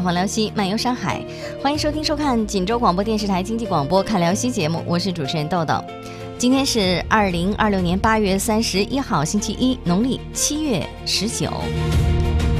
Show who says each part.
Speaker 1: 采访辽西，漫游山海。欢迎收听收看锦州广播电视台经济广播看辽西节目，我是主持人豆豆。今天是2026年8月31号星期一，农历7月19。